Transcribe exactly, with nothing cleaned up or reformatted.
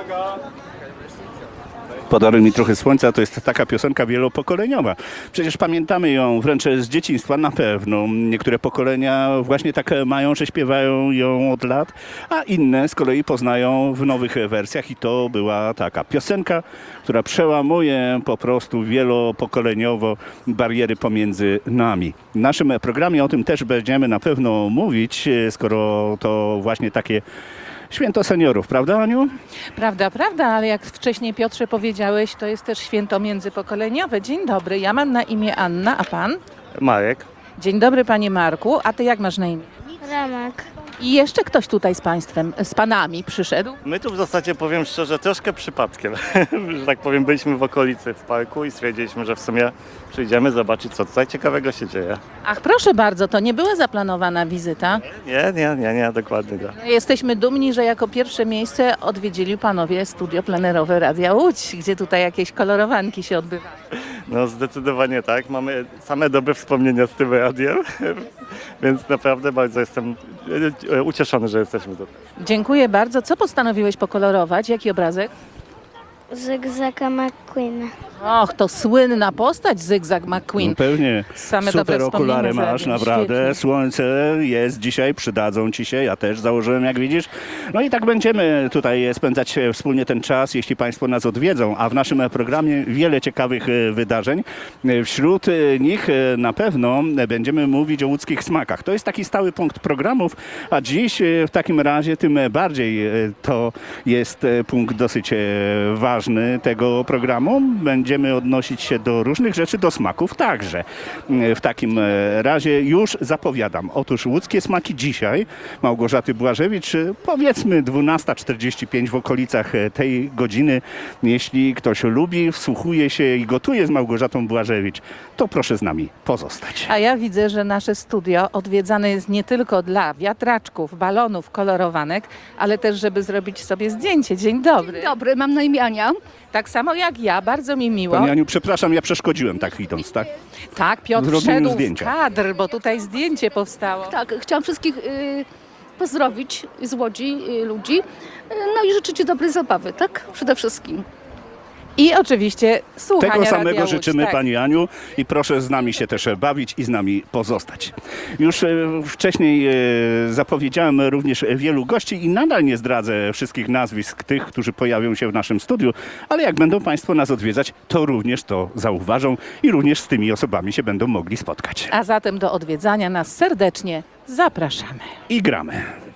Podaruj mi trochę słońca, to jest taka piosenka wielopokoleniowa. Przecież pamiętamy ją wręcz z dzieciństwa na pewno. Niektóre pokolenia właśnie tak mają, że śpiewają ją od lat, a inne z kolei poznają w nowych wersjach i to była taka piosenka, która przełamuje po prostu wielopokoleniowo bariery pomiędzy nami. W naszym programie o tym też będziemy na pewno mówić, skoro to właśnie takie Święto Seniorów, prawda, Aniu? Prawda, prawda, ale jak wcześniej, Piotrze, powiedziałeś, to jest też święto międzypokoleniowe. Dzień dobry, ja mam na imię Anna, a pan? Marek. Dzień dobry, panie Marku, a ty jak masz na imię? Ramak. I jeszcze ktoś tutaj z państwem, z panami przyszedł? My tu w zasadzie, powiem szczerze, troszkę przypadkiem, że tak powiem, byliśmy w okolicy w parku i stwierdziliśmy, że w sumie przyjdziemy zobaczyć, co tutaj ciekawego się dzieje. Ach, proszę bardzo, to nie była zaplanowana wizyta. Nie, nie, nie, nie, dokładnie nie. No, jesteśmy dumni, że jako pierwsze miejsce odwiedzili panowie studio plenerowe Radia Łódź, gdzie tutaj jakieś kolorowanki się odbywają. No zdecydowanie tak, mamy same dobre wspomnienia z tym radiem, więc naprawdę bardzo jestem ucieszony, że jesteśmy tutaj. Dziękuję bardzo. Co postanowiłeś pokolorować? Jaki obrazek? Zygzaka McQueena. Och, to słynna postać Zygzak McQueen. No pewnie. Same dobre Super okulary wspomnienia z masz, radia. naprawdę. Świetnie. Słońce jest dzisiaj, przydadzą ci się. Ja też założyłem, jak widzisz. No i tak będziemy tutaj spędzać wspólnie ten czas, jeśli Państwo nas odwiedzą. A w naszym programie wiele ciekawych e, wydarzeń. E, Wśród e, nich e, na pewno będziemy mówić o łódzkich smakach. To jest taki stały punkt programów, a dziś e, w takim razie tym bardziej e, to jest e, punkt dosyć e, ważny tego programu. Będziemy odnosić się do różnych rzeczy, do smaków także. W takim razie już zapowiadam. Otóż łódzkie smaki dzisiaj Małgorzaty Błażewicz, powiedzmy dwunasta czterdzieści pięć w okolicach tej godziny. Jeśli ktoś lubi, wsłuchuje się i gotuje z Małgorzatą Błażewicz, to proszę z nami pozostać. A ja widzę, że nasze studio odwiedzane jest nie tylko dla wiatraczków, balonów, kolorowanek, ale też, żeby zrobić sobie zdjęcie. Dzień dobry. Dzień dobry, mam na imię Ania. Tak samo jak ja, bardzo mi miło. Pani Aniu, przepraszam, ja przeszkodziłem tak idąc, tak? Tak, Piotr w robieniu szedł zdjęcia. w kadr, bo tutaj zdjęcie powstało. Tak, chciałam wszystkich y, pozdrowić z Łodzi y, ludzi, y, no i życzyć Ci dobrej zabawy, tak? Przede wszystkim. I oczywiście słuchania Tego Radia samego Łódź, życzymy tak. Pani Aniu i proszę z nami się też bawić i z nami pozostać. Już e, wcześniej e, zapowiedziałem również wielu gości i nadal nie zdradzę wszystkich nazwisk tych, którzy pojawią się w naszym studiu, ale jak będą Państwo nas odwiedzać, to również to zauważą i również z tymi osobami się będą mogli spotkać. A zatem do odwiedzania nas serdecznie zapraszamy. I gramy.